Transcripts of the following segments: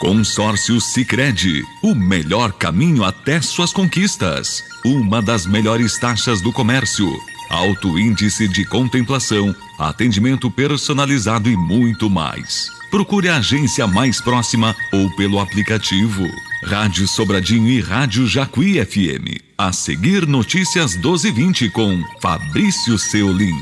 Consórcio Sicredi, o melhor caminho até suas conquistas. Uma das melhores taxas do comércio. Alto índice de contemplação, atendimento personalizado e muito mais. Procure a agência mais próxima ou pelo aplicativo. Rádio Sobradinho e Rádio Jacuí FM. A seguir, notícias 12h20 com Fabrício Seolim.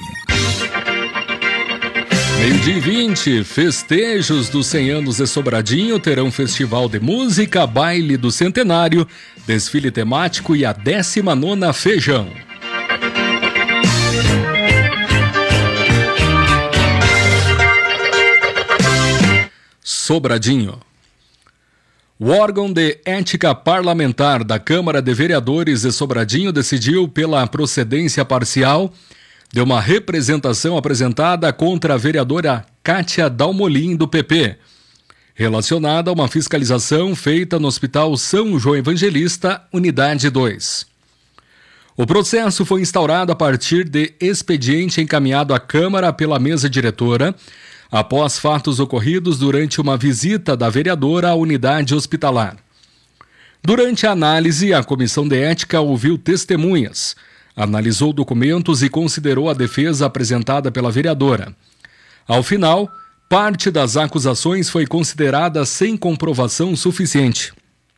12h20, festejos dos 100 anos de Sobradinho terão festival de música, baile do centenário, desfile temático e a 19ª Feijão. Sobradinho. O órgão de ética parlamentar da Câmara de Vereadores de Sobradinho decidiu pela procedência parcial de uma representação apresentada contra a vereadora Kátia Dalmolin, do PP, relacionada a uma fiscalização feita no Hospital São João Evangelista, Unidade 2. O processo foi instaurado a partir de expediente encaminhado à Câmara pela mesa diretora, após fatos ocorridos durante uma visita da vereadora à unidade hospitalar. Durante a análise, a Comissão de Ética ouviu testemunhas, analisou documentos e considerou a defesa apresentada pela vereadora. Ao final, parte das acusações foi considerada sem comprovação suficiente.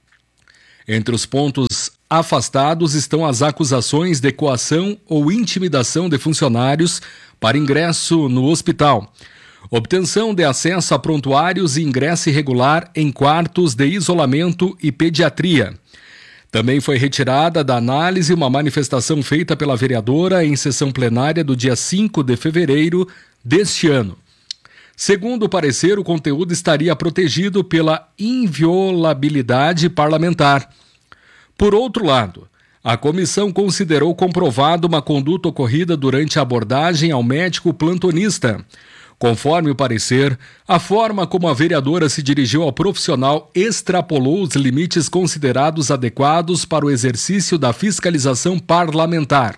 Entre os pontos afastados estão as acusações de coação ou intimidação de funcionários para ingresso no hospital, obtenção de acesso a prontuários e ingresso irregular em quartos de isolamento e pediatria. Também foi retirada da análise uma manifestação feita pela vereadora em sessão plenária do dia 5 de fevereiro deste ano. Segundo o parecer, o conteúdo estaria protegido pela inviolabilidade parlamentar. Por outro lado, a comissão considerou comprovada uma conduta ocorrida durante a abordagem ao médico plantonista. Conforme o parecer, a forma como a vereadora se dirigiu ao profissional extrapolou os limites considerados adequados para o exercício da fiscalização parlamentar.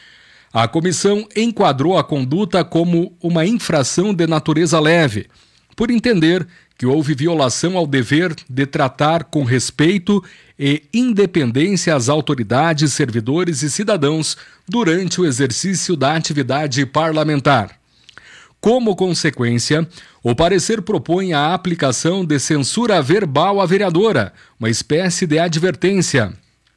A comissão enquadrou a conduta como uma infração de natureza leve, por entender que houve violação ao dever de tratar com respeito e independência as autoridades, servidores e cidadãos durante o exercício da atividade parlamentar. Como consequência, o parecer propõe a aplicação de censura verbal à vereadora, uma espécie de advertência.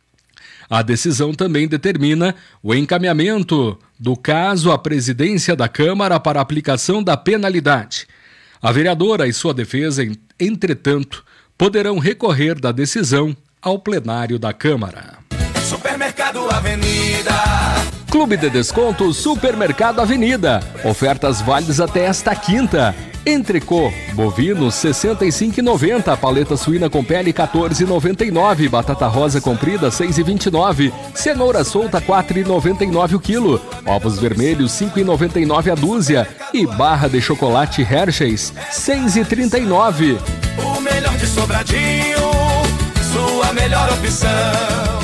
A decisão também determina o encaminhamento do caso à presidência da Câmara para aplicação da penalidade. A vereadora e sua defesa, entretanto, poderão recorrer da decisão ao plenário da Câmara. Supermercado Avenida. Clube de Desconto Supermercado Avenida. Ofertas válidas até esta quinta. Entrecô bovino 65,90, paleta suína com pele 14,99, batata rosa comprida 6,29, cenoura solta 4,99 o quilo, ovos vermelhos 5,99 a dúzia e barra de chocolate Hershey's 6,39. O melhor de Sobradinho, sua melhor opção.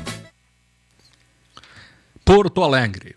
Porto Alegre.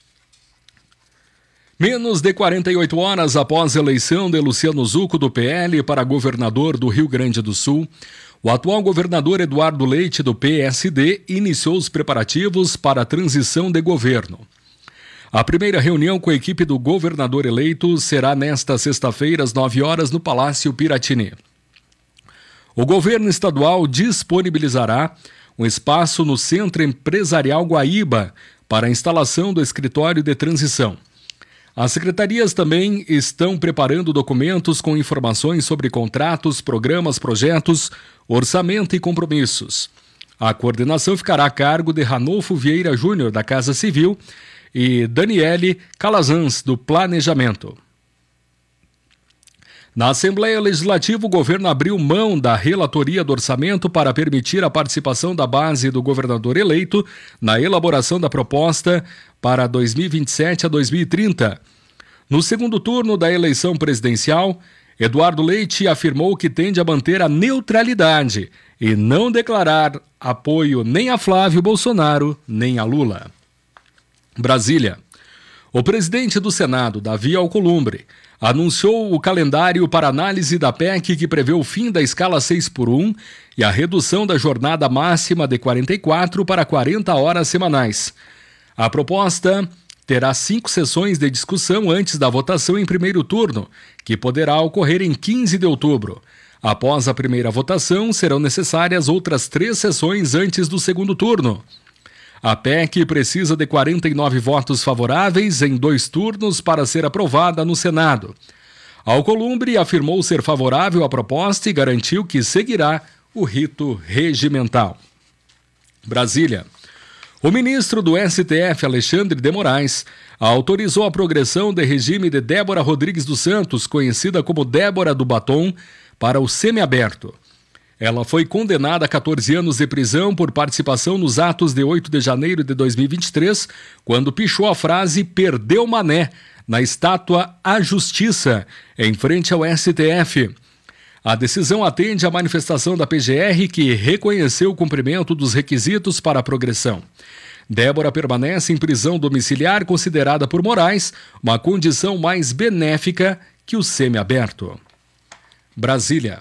Menos de 48 horas após a eleição de Luciano Zucco do PL para governador do Rio Grande do Sul, o atual governador Eduardo Leite do PSD iniciou os preparativos para a transição de governo. A primeira reunião com a equipe do governador eleito será nesta sexta-feira às 9 horas no Palácio Piratini. O governo estadual disponibilizará um espaço no Centro Empresarial Guaíba para a instalação do escritório de transição. As secretarias também estão preparando documentos com informações sobre contratos, programas, projetos, orçamento e compromissos. A coordenação ficará a cargo de Ranolfo Vieira Júnior, da Casa Civil, e Daniele Calazans, do Planejamento. Na Assembleia Legislativa, o governo abriu mão da relatoria do orçamento para permitir a participação da base do governador eleito na elaboração da proposta para 2027 a 2030. No segundo turno da eleição presidencial, Eduardo Leite afirmou que tende a manter a neutralidade e não declarar apoio nem a Flávio Bolsonaro nem a Lula. Brasília. O presidente do Senado, Davi Alcolumbre, anunciou o calendário para análise da PEC que prevê o fim da escala 6x1 e a redução da jornada máxima de 44 para 40 horas semanais. A proposta terá 5 sessões de discussão antes da votação em primeiro turno, que poderá ocorrer em 15 de outubro. Após a primeira votação, serão necessárias outras 3 sessões antes do segundo turno. A PEC precisa de 49 votos favoráveis em 2 turnos para ser aprovada no Senado. Alcolumbre afirmou ser favorável à proposta e garantiu que seguirá o rito regimental. Brasília. O ministro do STF, Alexandre de Moraes, autorizou a progressão de regime de Débora Rodrigues dos Santos, conhecida como Débora do Batom, para o semiaberto. Ela foi condenada a 14 anos de prisão por participação nos atos de 8 de janeiro de 2023, quando pichou a frase "Perdeu Mané" na estátua A Justiça, em frente ao STF. A decisão atende à manifestação da PGR, que reconheceu o cumprimento dos requisitos para a progressão. Débora permanece em prisão domiciliar, considerada por Moraes uma condição mais benéfica que o semiaberto. Brasília.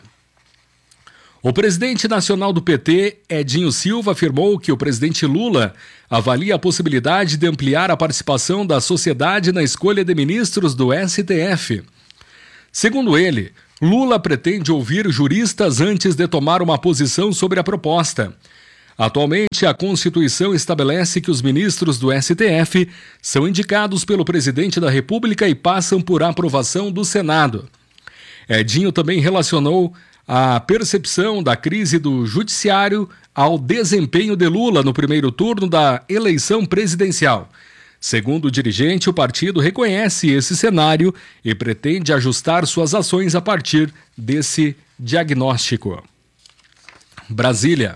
O presidente nacional do PT, Edinho Silva, afirmou que o presidente Lula avalia a possibilidade de ampliar a participação da sociedade na escolha de ministros do STF. Segundo ele, Lula pretende ouvir juristas antes de tomar uma posição sobre a proposta. Atualmente, a Constituição estabelece que os ministros do STF são indicados pelo presidente da República e passam por aprovação do Senado. Edinho também relacionou a percepção da crise do judiciário ao desempenho de Lula no primeiro turno da eleição presidencial. Segundo o dirigente, o partido reconhece esse cenário e pretende ajustar suas ações a partir desse diagnóstico. Brasília.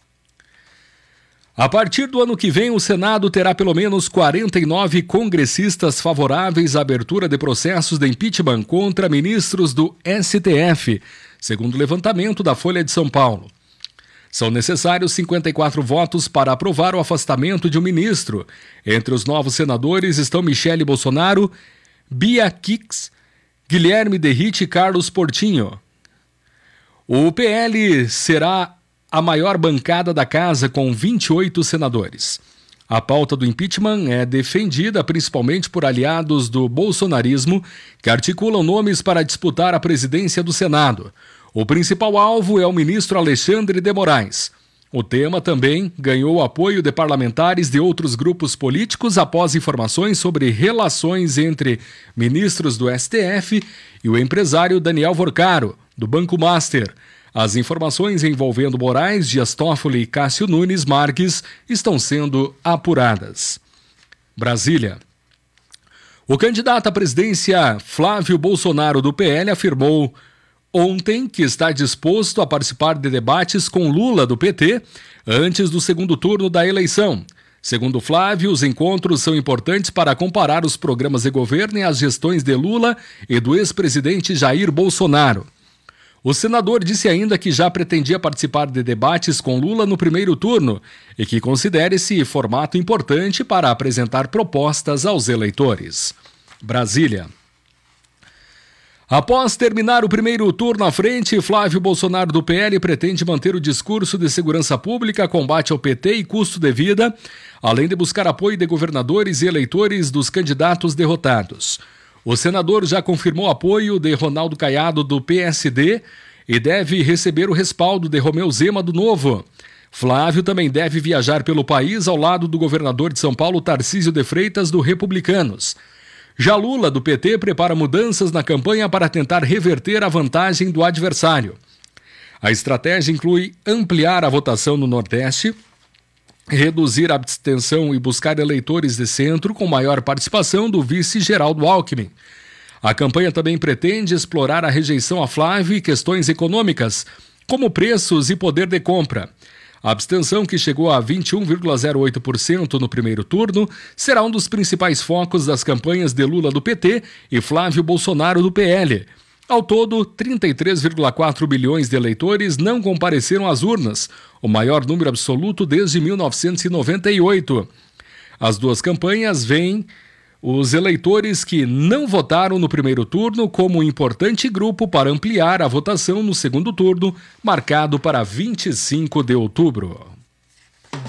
A partir do ano que vem, o Senado terá pelo menos 49 congressistas favoráveis à abertura de processos de impeachment contra ministros do STF, segundo o levantamento da Folha de São Paulo. São necessários 54 votos para aprovar o afastamento de um ministro. Entre os novos senadores estão Michele Bolsonaro, Bia Kicis, Guilherme Derrite e Carlos Portinho. O PL será a maior bancada da casa, com 28 senadores. A pauta do impeachment é defendida principalmente por aliados do bolsonarismo, que articulam nomes para disputar a presidência do Senado. O principal alvo é o ministro Alexandre de Moraes. O tema também ganhou apoio de parlamentares de outros grupos políticos após informações sobre relações entre ministros do STF e o empresário Daniel Vorcaro, do Banco Master. As informações envolvendo Moraes, Dias Toffoli e Cássio Nunes Marques estão sendo apuradas. Brasília. O candidato à presidência Flávio Bolsonaro, do PL, afirmou ontem que está disposto a participar de debates com Lula, do PT, antes do segundo turno da eleição. Segundo Flávio, os encontros são importantes para comparar os programas de governo e as gestões de Lula e do ex-presidente Jair Bolsonaro. O senador disse ainda que já pretendia participar de debates com Lula no primeiro turno e que considera esse formato importante para apresentar propostas aos eleitores. Brasília. Após terminar o primeiro turno à frente, Flávio Bolsonaro, do PL, pretende manter o discurso de segurança pública, combate ao PT e custo de vida, além de buscar apoio de governadores e eleitores dos candidatos derrotados. O senador já confirmou apoio de Ronaldo Caiado, do PSD, e deve receber o respaldo de Romeu Zema, do Novo. Flávio também deve viajar pelo país ao lado do governador de São Paulo, Tarcísio de Freitas, do Republicanos. Já Lula, do PT, prepara mudanças na campanha para tentar reverter a vantagem do adversário. A estratégia inclui ampliar a votação no Nordeste, reduzir a abstenção e buscar eleitores de centro com maior participação do vice Geraldo Alckmin. A campanha também pretende explorar a rejeição a Flávio e questões econômicas, como preços e poder de compra. A abstenção, que chegou a 21,08% no primeiro turno, será um dos principais focos das campanhas de Lula, do PT, e Flávio Bolsonaro, do PL. Ao todo, 33,4 bilhões de eleitores não compareceram às urnas, o maior número absoluto desde 1998. As duas campanhas veem os eleitores que não votaram no primeiro turno como um importante grupo para ampliar a votação no segundo turno, marcado para 25 de outubro.